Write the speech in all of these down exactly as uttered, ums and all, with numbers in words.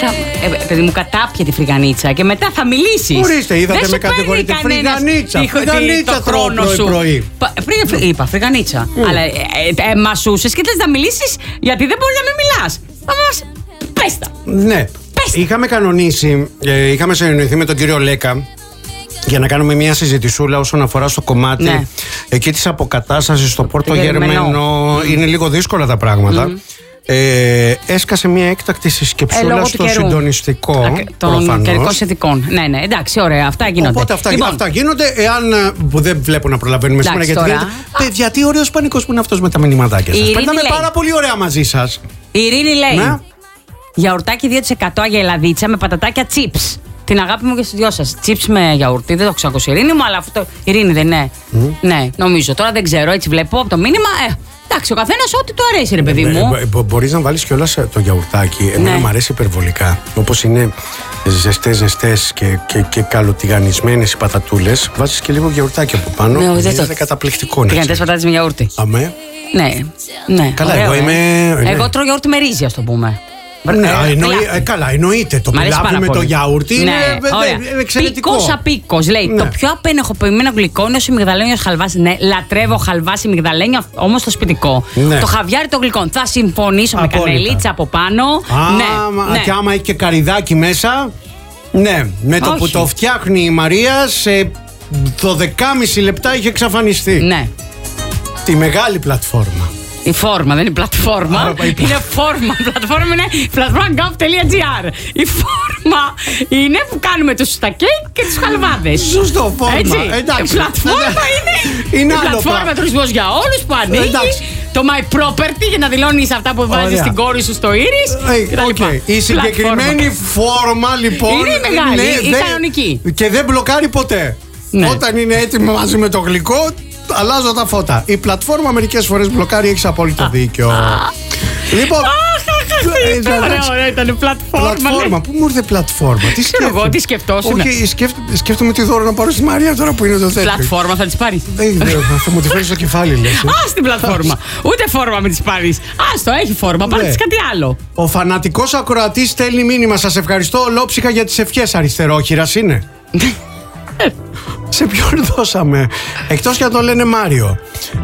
θα. Ε, παιδί μου, κατάπια τη φρυγανίτσα και μετά θα μιλήσεις. Ορίστε, είδατε με κατηγορείτε φρυγανίτσα. Φρυγανίτσα τρώω πρωί-πρωί. Είπα φρυγανίτσα. Αλλά μασούσες και θες να μιλήσεις γιατί δεν μπορεί να μην μιλάς. Θα μας. Πες τα. Ναι. Είχαμε κανονίσει, ε, είχαμε συνεννοηθεί με τον κύριο Λέκα για να κάνουμε μια συζητησούλα όσον αφορά στο κομμάτι ναι. εκεί της αποκατάστασης στο Πόρτο Γερμενό. Mm. Είναι λίγο δύσκολα τα πράγματα. Mm. Ε, έσκασε μια έκτακτη συσκεψούλα ε, στο συντονιστικό. Α, των καιρικών συνθηκών. Ναι, ναι, εντάξει, ωραία, αυτά γίνονται. Οπότε αυτά, λοιπόν. αυτά γίνονται. Εάν που δεν βλέπω να προλαβαίνουμε σήμερα γιατί γίνεται. Παιδιά, τι ωραίος πανικός που είναι αυτός με τα μηνυματάκια σας. Περνάμε πάρα πολύ ωραία μαζί σας. Η Ειρήνη λέει. Ναι. Γιαουρτάκι δύο τοις εκατό αγελαδίτσα με πατατάκια chips. Την αγάπη μου και στους δυο σας. Chips με γιαουρτί, δεν το έχω ξακούσει Ειρήνη μου, αλλά αυτό. Ειρήνη δεν είναι. Mm. Ναι, νομίζω. Τώρα δεν ξέρω, έτσι βλέπω από το μήνυμα. Ε, εντάξει, ο καθένας ό,τι του αρέσει, ρε παιδί μου. Ε, ε, Μπορείς να βάλεις κιόλας το γιαουρτάκι. Εμένα μου αρέσει υπερβολικά. Όπως είναι ζεστές, ζεστές και, και, και καλοτιγανισμένες οι πατατούλες. Βάζεις και λίγο γιαουρτάκι από πάνω. Ναι, είναι το... καταπληκτικό. Τηγανιτές πατάτες με γιαουρτί. Αμέ. Ναι, ναι. Καλά, εγώ είμαι. Εγώ τρώω γιαουρτί με ρύζι, ας το πούμε. Ναι, ε, εννοεί, ε, καλά, εννοείται. Το πιλάβι με το γιαούρτι ναι, είναι εξαιρετικό. Πίκος απίκος, λέει. Ναι. Το πιο απενεχοποιημένο γλυκό είναι ο σιμιγδαλένιος χαλβάς. Ναι, λατρεύω χαλβά σιμιγδαλένιο, όμως το σπιτικό. Ναι. Το χαβιάρι των γλυκών. Θα συμφωνήσω απόλυτα. Με κανελίτσα από πάνω. Α, ναι, ναι. Και άμα έχει και καρυδάκι μέσα. Ναι, με το Όχι. που το φτιάχνει η Μαρία σε δώδεκα και μισό λεπτά είχε εξαφανιστεί. Ναι. Τη μεγάλη πλατφόρμα. Η φόρμα, δεν είναι πλατφόρμα. Άρα, είναι φόρμα. Πλατφόρμα είναι platform.gov.gr. Η φόρμα είναι που κάνουμε τους στα κέικ και τους χαλβάδες. Σωστό, φόρμα. Έτσι. Εντάξει. Η πλατφόρμα είναι. Είναι η πλατφόρμα τουρισμός για όλους που ανοίγει. Εντάξει. Το My Property για να δηλώνεις αυτά που βάζεις στην κόρη σου στο Ήρις. Okay. Η συγκεκριμένη φόρμα λοιπόν. Είναι μεγάλη, είναι, η κανονική. Και δεν μπλοκάρει ποτέ. Ναι. Όταν είναι έτοιμη μαζί με το γλυκό. Αλλάζω τα φώτα. Η πλατφόρμα μερικές φορές μπλοκάρει, έχεις απόλυτο δίκιο. Λοιπόν. Ωραία, ωραία, ήταν πλατφόρμα. Πλατφόρμα, πού μου ήρθε πλατφόρμα. Τι σκέφτομαι. Εγώ τι σκεφτόσουν. Όχι, σκέφτομαι τι δώρο να πάρω στη Μαρία τώρα που είναι το τέτοιο. Πλατφόρμα θα τη πάρει. Θα μου τη φέρει στο κεφάλι, λες. Α την πλατφόρμα. Ούτε φόρμα με τη πάρει. Α το έχει φόρμα, πάρε τη κάτι άλλο. Ο φανατικός ακροατής στέλνει μήνυμα. Σας ευχαριστώ ολόψυχα για τις ευχές. Αριστερόχειρας είναι. Σε ποιον δώσαμε. Εκτός και αν το λένε Μάριο.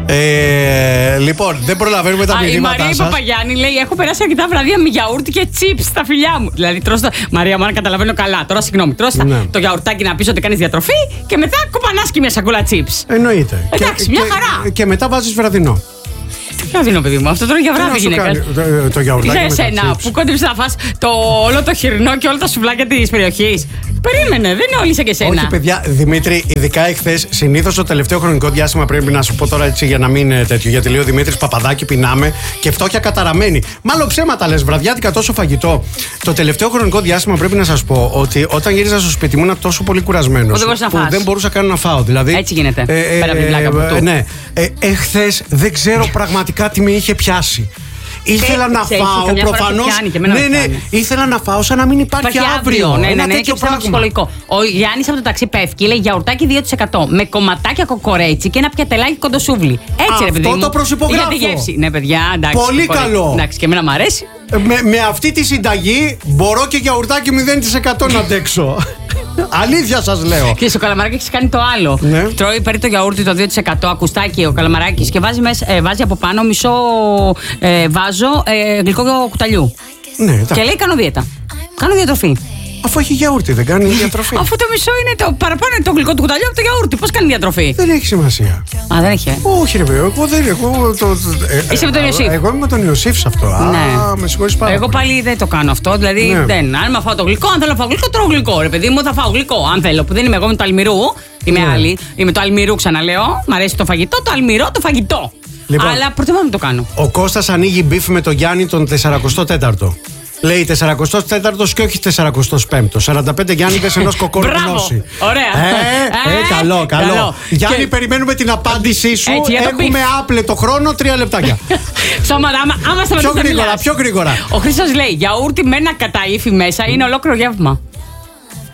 ε, Λοιπόν, δεν προλαβαίνουμε τα μηνύματά σας. Η Μαρία Παπαγιάννη λέει: έχω περάσει αρκετά βραδεία με γιαούρτι και τσίπς στα φιλιά μου. Δηλαδή, τρως το... Μαρία μου, αν καταλαβαίνω καλά. Τώρα, συγγνώμη, τρως ναι. το γιαουρτάκι να πεις ότι κάνεις διατροφή και μετά κουπανάς και μια σακούλα τσίπς. Εννοείται. Εντάξει, και, μια και, χαρά. Και, και μετά βάζεις βραδινό. Ποιο δίνω, παιδί μου, αυτό τώρα για βράδυ γυναίκα. Το, το γιαουρτάκι. Για εσένα που κόντεψε να φας το, όλο το χοιρινό και όλα τα σουβλάκια της περιοχής. Περίμενε, δεν είναι όλοι σαν και εσένα. Όχι, παιδιά, Δημήτρη, ειδικά εχθές, συνήθως το τελευταίο χρονικό διάστημα πρέπει να σου πω τώρα έτσι για να μην είναι τέτοιο. Γιατί λέει ο Δημήτρης Παπαδάκη, πεινάμε και φτώχεια καταραμένη. Μάλλον ψέματα λες, βραδιάτικα τόσο φαγητό. Το τελευταίο χρονικό διάστημα πρέπει να σας πω ότι όταν γύριζα στο σπίτι μου ήμουν τόσο πολύ κουρασμένος που δεν μπορούσα καν να φάω. Δηλαδή, έτσι γίνεται. Ε, ε, Πέρα από την πλάκα που ε, ναι. ε, Εχθές δεν ξέρω πραγματικά τι με είχε πιάσει. Ήθελα να φάω προφανώς. Ναι, ναι, ήθελα να φάω σαν να μην υπάρχει αύριο. Ναι, ναι, ναι, και ψυχολογικό. Ο Γιάννης από το ταξί πέφτει, λέει γιαουρτάκι δύο τοις εκατό με κομματάκια κοκορέτσι και ένα πιατελάκι κοντοσούβλι. Έτσι, ρε παιδί μου. Αυτό το προσυπογράφω. Για τη γεύση. Ναι, παιδιά, εντάξει. Πολύ καλό. Εντάξει, και εμένα μου αρέσει. Με, με αυτή τη συνταγή μπορώ και γιαουρτάκι μηδέν τοις εκατό να αντέξω. Αλήθεια σας λέω. Και στο καλαμαράκι έχει κάνει το άλλο. Ναι. Τρώει περί το γιαούρτι το δύο τοις εκατό ακουστάκι ο καλαμαράκης και βάζει, μέσα, ε, βάζει από πάνω μισό ε, βάζο ε, γλυκό κουταλιού. Ναι, και λέει κάνω δίαιτα. Κάνω διατροφή. Αφού έχει γιαούρτι, δεν κάνει διατροφή. Αφού το μισό είναι το παραπάνω είναι το γλυκό του κουταλιού από το γιαούρτι. Πώς κάνει διατροφή. Δεν έχει σημασία. Α, δεν έχει. Όχι, ρε βέβαια. Εγώ δεν έχω. Το, ε, Είσαι με τον Ιωσήφ. Εγώ είμαι με τον Ιωσήφ σε αυτό. Ναι. Α, με συγχωρείς πάρα Εγώ πάλι δεν το κάνω αυτό. Δηλαδή, ναι. δεν. Αν με φάω το γλυκό, αν θέλω να φάω γλυκό, τρώω γλυκό. Ρε παιδί μου, θα φάω γλυκό. Αν θέλω. Που δεν είμαι εγώ με το αλμυρού. Είμαι ναι. άλλη. Είμαι το αλμυρού, ξαναλέω. Μ' αρέσει το φαγητό, το αλμυρό, το φαγητό. Λοιπόν, αλλά προτιμώ να το κάνω. Ο Κώστας ανοίγει μπιφ με τον Γιάννη τον σαρανταετό τέταρτο. Λέει σαρανταετό τέταρτο και όχι σαρανταετό πέμπτο. σαράντα πέντε Γιάννηδες ενός κοκόρου γνώση. Ωραία. Ε, ε, καλό, καλό. καλό. Γιάννη, και... περιμένουμε την απάντησή σου. Έτσι, έχουμε άπλετο χρόνο, τρία λεπτάκια. Σώμα, άμα, άμα πιο γρήγορα, πιο γρήγορα. Ο Χρήστος λέει: γιαούρτι με ένα καταήφι μέσα είναι ολόκληρο γεύμα.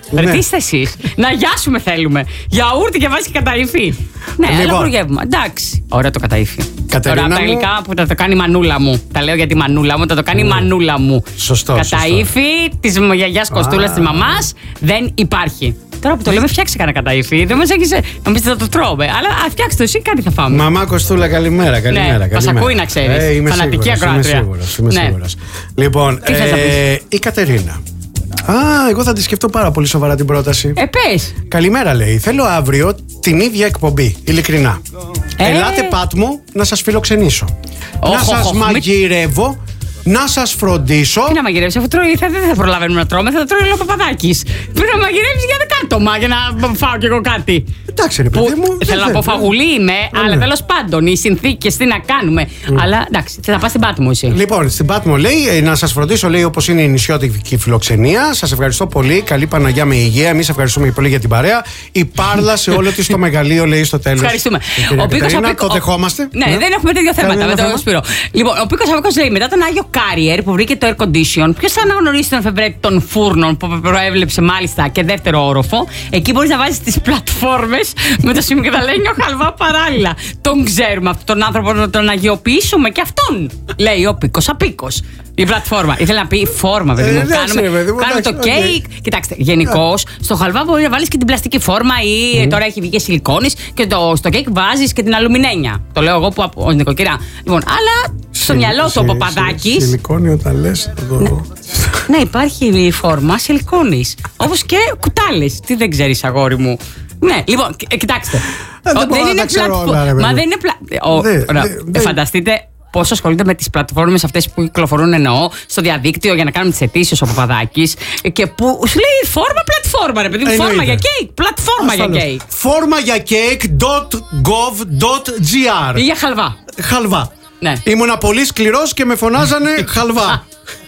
Ναι. Τι είστε εσείς. Να γιάσουμε θέλουμε. Γιαούρτι και βάζει και καταΐφι. Ναι, λοιπόν. Αλλά προγεύμα. Εντάξει. Ωραία το καταΐφι. Τώρα τα υλικά που θα το κάνει η μανούλα μου. Τα λέω για τη μανούλα μου, θα το κάνει η μανούλα μου. Σωστό. Καταΐφι τη γιαγιάς Κοστούλας τη μαμάς δεν υπάρχει. Τώρα που το λέμε, φτιάξε κανένα καταΐφι. Δεν μας έχεις. Νομίζετε θα το τρώμε. Αλλά φτιάξτε το εσύ, κάτι θα φάμε. Μαμά Κοστούλα, καλημέρα. καλημέρα, ναι, μας ακούει να ξέρεις. Ε, Φανατική ακροάτρια. Είμαι σίγουρος. Είμαι ναι. σίγουρος. Λοιπόν, ε, η Κατερίνα. Α, εγώ θα τη σκεφτώ πάρα πολύ σοβαρά την πρόταση. Ε, πες. Καλημέρα, λέει. Θέλω αύριο την ίδια εκπομπή. Ειλικρινά. Ε. Ελάτε, Πάτμο, να σας φιλοξενήσω. Oh, να σας oh, oh, μαγειρεύω. Να σας φροντίσω. Τι να μαγειρεύσει, αφού τρώει, θα, δεν θα προλαβαίνουμε να τρώμε, θα το τρώει ο Παπαδάκης. Πρέπει να μαγειρεύσει για δεκάτομα για να φάω κι εγώ κάτι. Εντάξει, ρε παιδί μου. Θέλω να πω φαγουλή είμαι, yeah, αλλά ναι. τέλος πάντων οι συνθήκες τι να κάνουμε. Mm. Αλλά εντάξει, θα πάω στην Πάτμο εσύ. Λοιπόν, στην Πάτμο λέει να σας φροντίσω, λέει όπως είναι η νησιώτικη φιλοξενία. Σας ευχαριστώ πολύ. Καλή Παναγιά με υγεία. Εμείς ευχαριστούμε πολύ για την παρέα. Η Πάρλα σε όλο της το μεγαλείο, λέει στο τέλος. Ευχαριστούμε. Ο Πίκος Απίκος. Το δεχόμαστε. Ναι, δεν έχουμε τέτοιο θέματα με τον Σπύρο. Λοιπόν, ο Πίκος Απίκος λέει μετά τον Άγιο Κάριερ που βρήκε το air condition, ποιος θα αναγνωρίσει τον εφευρέτη των φούρνων που προέβλεψε μάλιστα και δεύτερο όροφο. Εκεί μπορείς να βάζεις τις πλατφόρμες με το σιμικαταλένιο χαλβά παράλληλα. Τον ξέρουμε αυτόν τον άνθρωπο να τον αγιοποιήσουμε και αυτόν, λέει ο Πίκος Απίκος. Η πλατφόρμα. Ήθελα να πει φόρμα, παιδί μου. Ε, κάνουμε παιδί, κάνουμε το κέικ. Okay. Κοιτάξτε, γενικώς στο χαλβά μπορεί να βάλεις και την πλαστική φόρμα ή mm. τώρα έχει βγει και σιλικόνης και το, στο κέικ βάζεις και την αλουμινένια. Το λέω εγώ που από νοικοκυρά. Λοιπόν, αλλά στο Συ, μυαλό του ο Παπαδάκης. Σιλικόνη όταν λες. Το... ναι, υπάρχει φόρμα σιλικόνης. Όπως και κουτάλες. Τι δεν ξέρεις, αγόρι μου. Ναι, λοιπόν, κοιτάξτε. Δεν είναι πλατφόρμα. Μα δεν είναι πλατφόρμα. Φανταστείτε. Πόσο ασχολείται με τις πλατφόρμες αυτές που κυκλοφορούν, εννοώ, στο διαδίκτυο για να κάνουν τις αιτήσεις ο Παπαδάκης. Και που σου λέει φόρμα πλατφόρμα, ρε παιδί μου. Φόρμα για κέικ. Πλατφόρμα για κέικ. Φόρμα για κέικ dot gov dot gr. Ή για χαλβά. Χαλβά. Ναι. Ήμουνα πολύ σκληρός και με φωνάζανε χαλβά.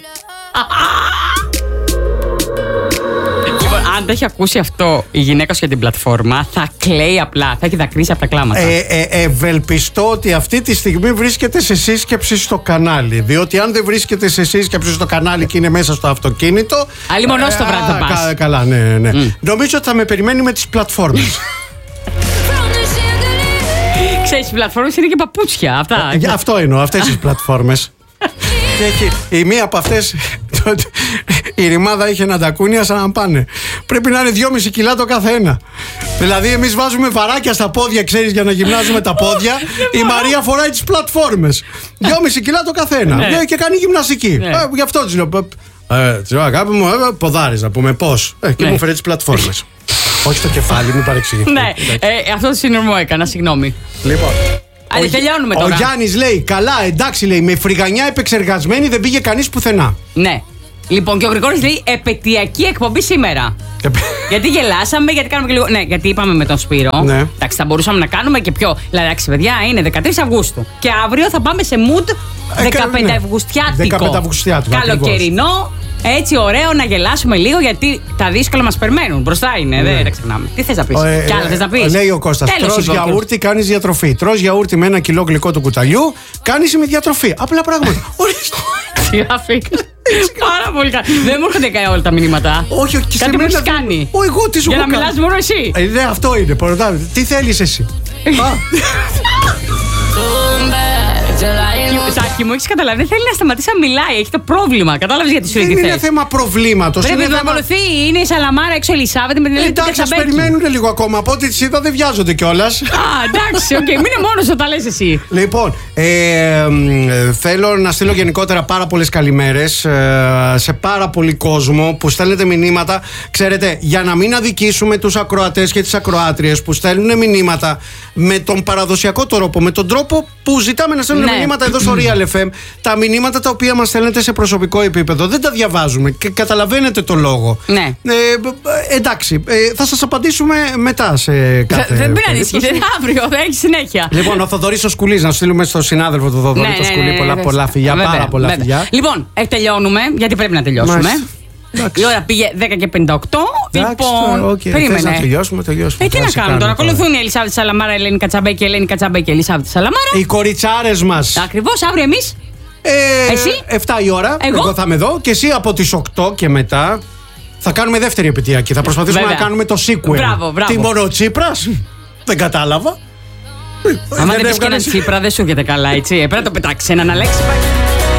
Αν το έχει ακούσει αυτό η γυναίκα σου για την πλατφόρμα, θα κλαίει απλά, θα έχει δακρύσει από τα κλάματα. Ε, ε, ευελπιστώ ότι αυτή τη στιγμή βρίσκεται σε σύσκεψη στο κανάλι. Διότι αν δεν βρίσκεται σε σύσκεψη στο κανάλι και είναι μέσα στο αυτοκίνητο. Άλλη μονός ε, το βράδυ θα πας. Κα, καλά, ναι, ναι. Mm. Νομίζω ότι θα με περιμένει με τις πλατφόρμες. Ξέρεις, οι πλατφόρμες είναι και παπούτσια. Αυτά. Ε, αυτό εννοώ, αυτές τις πλατφόρμες. Και έχει, η μία από αυτές, η ρημάδα είχε ένα τακούνια σαν να πάνε. Πρέπει να είναι δυόμισι κιλά το καθένα. Δηλαδή εμείς βάζουμε βαράκια στα πόδια, ξέρεις, για να γυμνάζουμε τα πόδια. Η Μαρία φοράει τις πλατφόρμες. δυόμισι κιλά το καθένα. Ναι. Και κάνει γυμναστική. Ναι. Ε, γι' αυτό της λέω. Ε, της λέω, αγάπη μου, ε, ποδάρεις να πούμε πώς. Ε, και ναι. μου φέρε τις πλατφόρμες. Όχι το κεφάλι, μην παρεξηγηθεί. Ναι, ε, αυτό το συνειρμό έκανα, συγγνώμη. Λοιπόν. Άντε, τελειώνουμε τώρα. Ο Γιάννης λέει, καλά, εντάξει, λέει, με φρυγανιά επεξεργασμένη δεν πήγε κανείς πουθενά. Ναι. Λοιπόν, και ο Γρηγόρης λέει, επαιτειακή εκπομπή σήμερα. Γιατί γελάσαμε, γιατί κάνουμε και λίγο. Ναι, γιατί είπαμε με τον Σπύρο. Ναι. Εντάξει, θα μπορούσαμε να κάνουμε και πιο. Δηλαδή, εντάξει, παιδιά, είναι δεκατρείς Αυγούστου. Και αύριο θα πάμε σε mood δεκαπέντε Αυγουστιάτικο. δεκαπέντε Αυγουστιάτικο. Καλοκαιρινό. Έτσι ωραίο να γελάσουμε λίγο, γιατί τα δύσκολα μας περιμένουν. Μπροστά είναι, ναι. δεν τα ξεχνάμε. Τι θες να πεις, ε, κι άλλα θες να πεις. Λέει ο Κώστας, τρως γιαούρτι, κάνεις διατροφή. Τρως γιαούρτι με ένα κιλό γλυκό του κουταλιού, κάνεις με διατροφή. Απλά πράγματα. Ορίστε. Τι αφήκα. Πάρα πολύ καλά. Δεν μου έρχονται καν όλα τα μηνύματα. Όχι, όχι. Κάτι μου έχεις κάνει. Ο, εγώ τι σου Για να μιλάς μόνο εσύ. Ε, ναι, αυτό είναι. Τι θέλεις εσύ. Σάκη μου, έχεις καταλάβει. Δεν θέλει να σταματήσει να μιλάει. Έχει το πρόβλημα. Κατάλαβες γιατί σου λέει τι θες. Δεν είναι θέμα προβλήματος. Πρέπει να ακολουθεί. Είναι η Σαλαμάρα έξω Ελισάβετ με την Ελένη Κατσαμπέκη. Εντάξει, ας περιμένουν λίγο ακόμα. Από ό,τι τις είδα δεν βιάζονται κιόλας. Α, εντάξει, οκ. Μην είναι μόνος όταν λες εσύ. Λοιπόν, θέλω να στείλω γενικότερα πάρα πολλές καλημέρες σε πάρα πολύ κόσμο που στέλνετε μηνύματα. Ξέρετε, για να μην αδικήσουμε τους ακροατές και τις ακροάτριες που στέλνουν μηνύματα με τον παραδοσιακό τρόπο, με τον τρόπο που ζητάμε να στέλνουν ναι. μηνύματα εδώ στο Real εφ εμ, τα μηνύματα τα οποία μας στέλνετε σε προσωπικό επίπεδο δεν τα διαβάζουμε και καταλαβαίνετε το λόγο. Ναι. Ε, εντάξει, ε, θα σας απαντήσουμε μετά σε κάθε. Δεν πρέπει να ανησυχείτε, αύριο θα έχει συνέχεια. Λοιπόν, ο Θοδωρής ο Σκουλής, να στείλουμε στον συνάδελφο του Θοδωρή ναι, το Σκουλή. Ναι, ναι, πολλά, ναι, πολλά φιλιά, βέβαια, πάρα πολλά βέβαια. φιλιά. Λοιπόν, ε, τελειώνουμε, γιατί πρέπει να τελειώσουμε. Μάλιστα. Η ώρα πήγε δέκα και πενήντα οκτώ. Λοιπόν, okay. περίμενε. Θες να τελειώσουμε, τελειώσουμε. Ε, τι να κάνουμε τώρα. Ακολουθούν η Ελισάβετ Σαλαμάρα, η Ελένη Κατσαμπέκη, η Ελένη Κατσαμπέκη, η Ελισάβετ Σαλαμάρα. Οι κοριτσάρες μας. Ακριβώς, αύριο εμείς. Ε, εσύ. εφτά η ώρα. Εγώ? εγώ θα είμαι εδώ. Και εσύ από τις οκτώ και μετά. Θα κάνουμε δεύτερη επαιτειακή. Θα προσπαθήσουμε Βέβαια. να κάνουμε το sequel. Μπράβο, μπράβο. Τι μόνο ο Τσίπρας? Δεν κατάλαβα. Άμα δεν πεις και έναν Τσίπρα, δεν σου έρχεται καλά, έτσι. Ε, πρέπει να το πετάξει έναν Αλέξη.